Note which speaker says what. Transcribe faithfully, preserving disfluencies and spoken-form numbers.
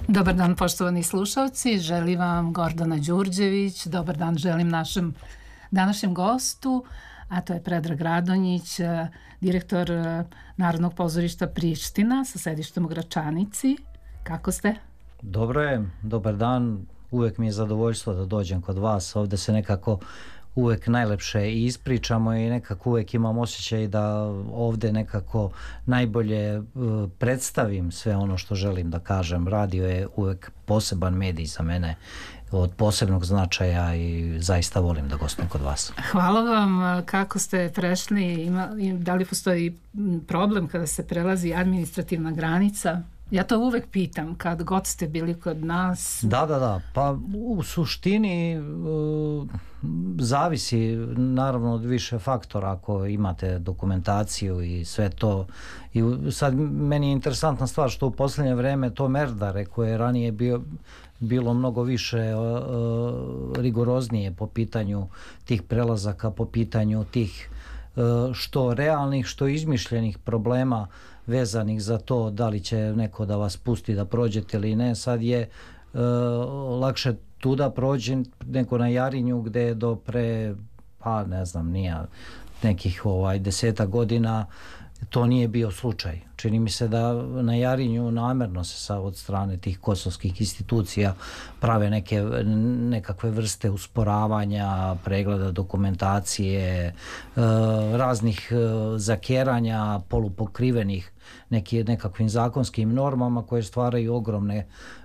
Speaker 1: Dobar dan, poštovani slušalci, želim vam Gordana Đurđević, dobar dan želim našem današnjem gostu, a to je Predrag Radonjić, direktor Narodnog pozorišta Priština sa sedištem u Gračanici. Kako ste?
Speaker 2: Dobro je, dobar dan, uvek mi je zadovoljstvo da dođem kod vas, ovde se nekako uvek najlepše ispričamo i nekako uvek imam osjećaj da ovde nekako najbolje predstavim sve ono što želim da kažem. Radio je uvek poseban medij za mene, od posebnog značaja i zaista volim da gostujem kod vas.
Speaker 1: Hvala vam. Kako ste prešli? Ima, da li postoji problem kada se prelazi administrativna granica? Ja to uvek pitam kad god ste bili kod nas.
Speaker 2: Da, da, da. Pa u suštini uh, zavisi naravno od više faktora ako imate dokumentaciju i sve to. I sad meni je interesantna stvar što u posljednje vreme to merdare koje je ranije bio bilo mnogo više uh, rigoroznije po pitanju tih prelazaka, po pitanju tih uh, što realnih, što izmišljenih problema vezanih za to da li će neko da vas pusti da prođete ili ne. Sad je e, lakše tu da prođe neko na Jarinju gde je do pre, pa ne znam, nije nekih ovaj, deseta godina to nije bio slučaj. Čini mi se da na Jarinju namerno se sa od strane tih kosovskih institucija prave neke nekakve vrste usporavanja, pregleda dokumentacije, e, raznih e, zakjeranja polupokrivenih neki, nekakvim zakonskim normama koje stvaraju ogromne